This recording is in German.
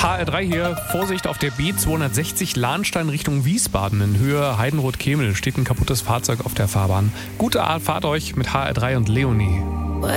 HR3 hier, Vorsicht auf der B260 Lahnstein Richtung Wiesbaden in Höhe Heidenroth-Kemel steht ein kaputtes Fahrzeug auf der Fahrbahn. Gute Fahrt euch mit HR3 und Leonie.